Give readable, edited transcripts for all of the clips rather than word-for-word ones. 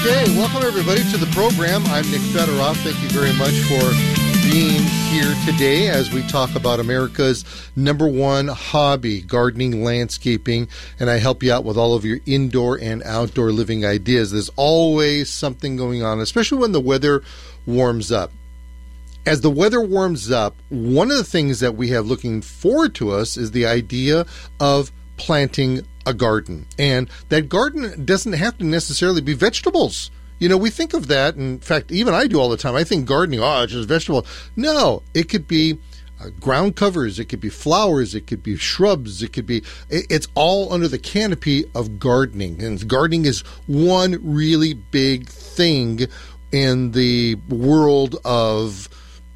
Okay, welcome everybody to the program. I'm Nick Federoff. Thank you very much for being here today as we talk about America's number one hobby, gardening, landscaping, and I help you out with all of your indoor and outdoor living ideas. There's always something going on, especially when the weather warms up. As the weather warms up, one of the things that we have looking forward to us is the idea of planting a garden. And that garden doesn't have to necessarily be vegetables. You know, we think of that. In fact, even I do all the time. I think gardening, it's just vegetable. No, it could be ground covers. It could be flowers. It could be shrubs. It's all under the canopy of gardening. And gardening is one really big thing in the world of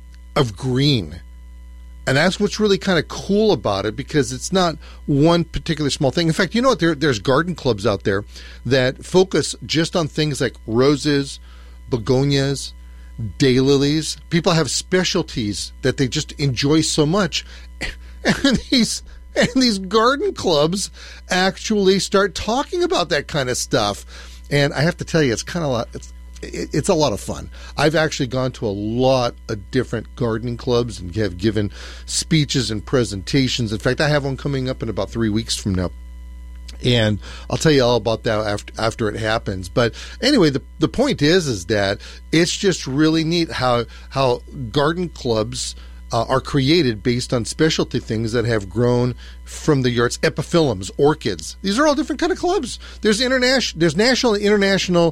green. And that's what's really kind of cool about it, because it's not one particular small thing. In fact, you know what? There's garden clubs out there that focus just on things like roses, begonias, daylilies. People have specialties that they just enjoy so much. And these garden clubs actually start talking about that kind of stuff. And I have to tell you, it's kind of it's a lot of fun. I've actually gone to a lot of different gardening clubs and have given speeches and presentations. In fact, I have one coming up in about 3 weeks from now. And I'll tell you all about that after it happens. But anyway, the point is that it's just really neat how garden clubs are created based on specialty things that have grown from the yards. Epiphyllums, orchids. These are all different kind of clubs. There's national and international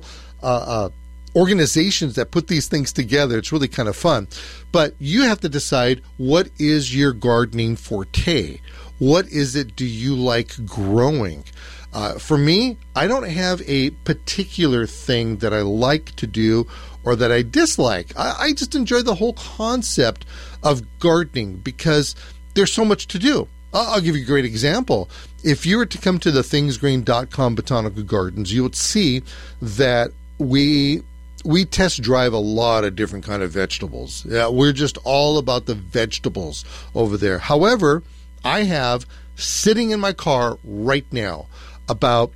organizations that put these things together. It's really kind of fun. But you have to decide, what is your gardening forte? What is it do you like growing? For me, I don't have a particular thing that I like to do or that I dislike. I just enjoy the whole concept of gardening because there's so much to do. I'll give you a great example. If you were to come to the thingsgreen.com botanical gardens, you would see that we test drive a lot of different kind of vegetables. Yeah, we're just all about the vegetables over there. However, I have sitting in my car right now about,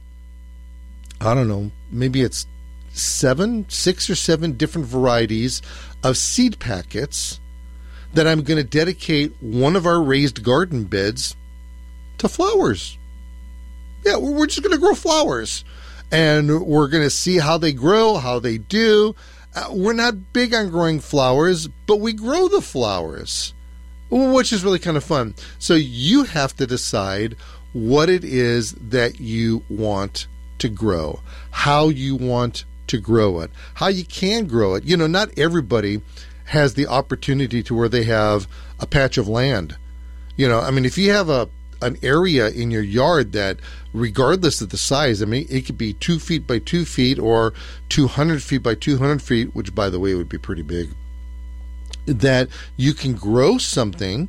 I don't know, maybe it's 6 or 7 different varieties of seed packets that I'm going to dedicate one of our raised garden beds to flowers. Yeah, we're just going to grow flowers. And we're going to see how they grow, how they do. We're not big on growing flowers, but we grow the flowers, which is really kind of fun. So you have to decide what it is that you want to grow, how you want to grow it, how you can grow it. You know, not everybody has the opportunity to where they have a patch of land. You know, I mean, if you have an area in your yard that, regardless of the size, I mean, it could be 2 feet by 2 feet or 200 feet by 200 feet, which, by the way, would be pretty big, that you can grow something,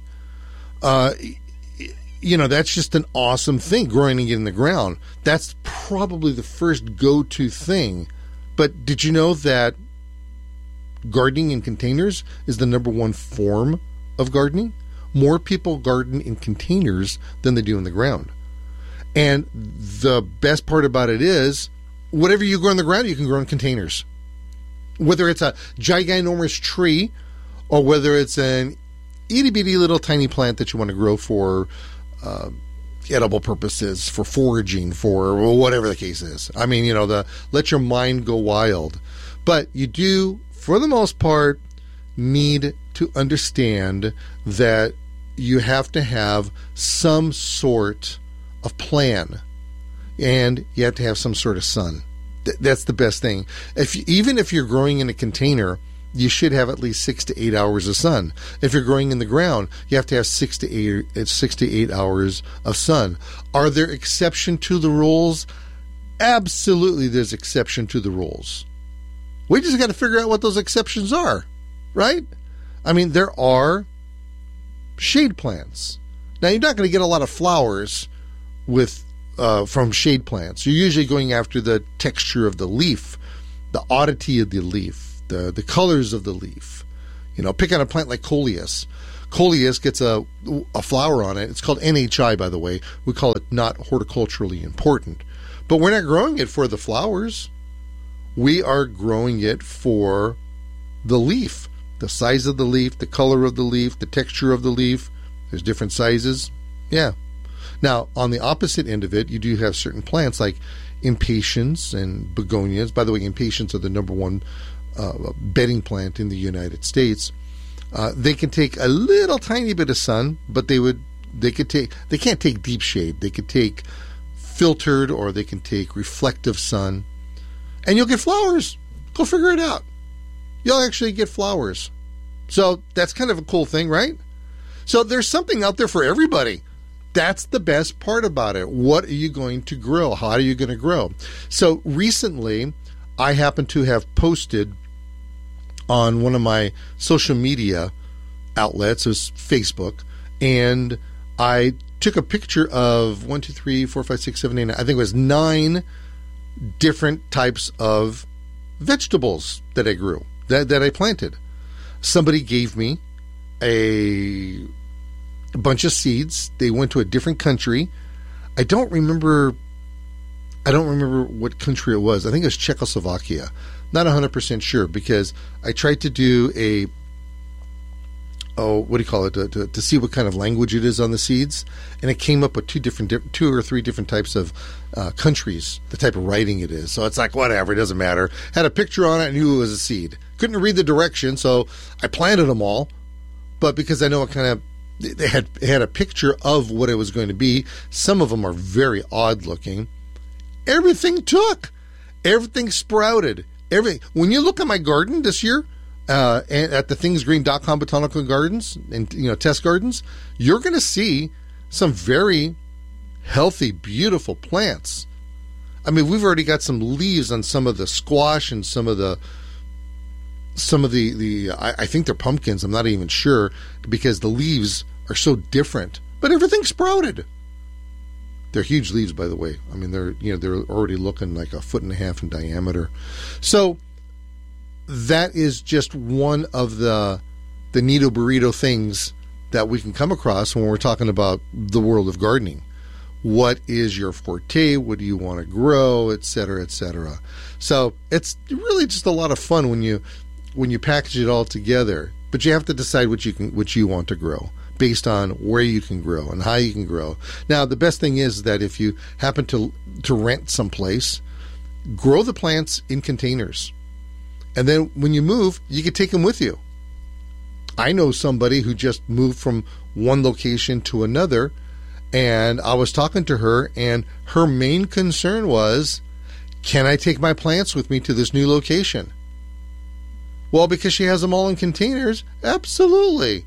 you know, that's just an awesome thing, growing it in the ground. That's probably the first go-to thing. But did you know that gardening in containers is the number one form of gardening? More people garden in containers than they do in the ground. And the best part about it is, whatever you grow in the ground, you can grow in containers. Whether it's a giganormous tree or whether it's an itty-bitty little tiny plant that you want to grow for edible purposes, for foraging, for whatever the case is. I mean, you know, let your mind go wild. But you do, for the most part, need to understand that you have to have some sort of plan, and you have to have some sort of sun. That's the best thing. Even if you're growing in a container, you should have at least 6 to 8 hours of sun. If you're growing in the ground, you have to have 6 to 8 hours of sun. Are there exceptions to the rules? Absolutely, there's exception to the rules. We just got to figure out what those exceptions are, right? I mean, there are shade plants. Now, you're not going to get a lot of flowers from shade plants. You're usually going after the texture of the leaf, the oddity of the leaf, the colors of the leaf. You know, pick on a plant like coleus. Coleus gets a flower on it. It's called NHI, by the way. We call it not horticulturally important. But we're not growing it for the flowers. We are growing it for the leaf, the size of the leaf, the color of the leaf, the texture of the leaf. There's different sizes. Yeah. Now, on the opposite end of it, you do have certain plants like impatiens and begonias. By the way, impatiens are the number one bedding plant in the United States. They can take a little tiny bit of sun, but they can't take deep shade. They could take filtered, or they can take reflective sun, and you'll get flowers. Go figure it out. You'll actually get flowers. So that's kind of a cool thing, right? So there's something out there for everybody. That's the best part about it. What are you going to grow? How are you going to grow? So recently, I happen to have posted on one of my social media outlets, it was Facebook, and I took a picture of 1, 2, 3, 4, 5, 6, 7, 8, I think it was 9 different types of vegetables that I grew, that I planted. Somebody gave me a bunch of seeds. They went to a different country. I don't remember what country it was. I think it was Czechoslovakia. Not 100% sure, because I tried to do to see what kind of language it is on the seeds, and it came up with 2 or 3 different types of countries, the type of writing it is. So it's like, whatever, it doesn't matter. Had a picture on it, and knew it was a seed. Couldn't read the direction, so I planted them all. But because I know what kind of they had a picture of what it was going to be. Some of them are very odd looking. Everything took. Everything sprouted. When you look at my garden this year, and at the thingsgreen.com botanical gardens and test gardens, you're going to see some very healthy, beautiful plants. I mean, we've already got some leaves on some of the squash and some of the I think they're pumpkins. I'm not even sure, because the leaves are so different. But everything sprouted. They're huge leaves, by the way. I mean, they're already looking like 1.5 feet in diameter. So that is just one of the neato burrito things that we can come across when we're talking about the world of gardening. What is your forte? What do you want to grow, et cetera, et cetera. So it's really just a lot of fun when you package it all together. But you have to decide what you want to grow based on where you can grow and how you can grow. Now, the best thing is that if you happen to rent someplace, grow the plants in containers. And then when you move, you can take them with you. I know somebody who just moved from one location to another, and I was talking to her, and her main concern was, can I take my plants with me to this new location? Well, because she has them all in containers, absolutely.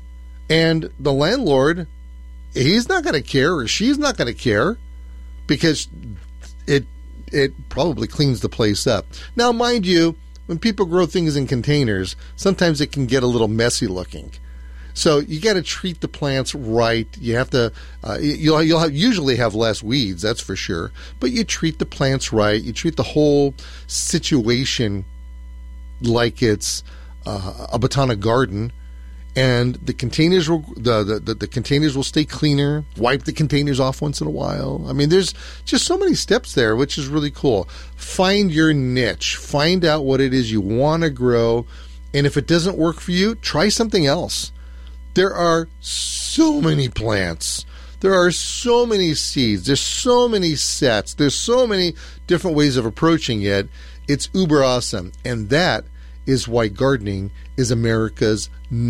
And the landlord, he's not going to care, or she's not going to care, because it probably cleans the place up. Now, mind you, when people grow things in containers, sometimes it can get a little messy looking. So you got to treat the plants right. You have to. You'll usually have less weeds, that's for sure. But you treat the plants right. You treat the whole situation like it's a botanic garden, and the containers will the containers will stay cleaner. Wipe the containers off once in a while. I mean, there's just so many steps there, which is really cool. Find your niche. Find out what it is you want to grow, and if it doesn't work for you, try something else. There are so many plants. There are so many seeds. There's so many sets. There's so many different ways of approaching it. It's uber awesome. And that is why gardening is America's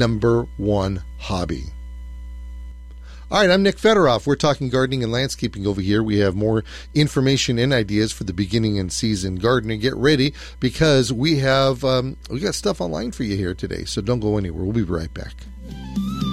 #1 hobby. All right, I'm Nick Federoff. We're talking gardening and landscaping over here. We have more information and ideas for the beginning and season gardening. Get ready, because we got stuff online for you here today. So don't go anywhere. We'll be right back.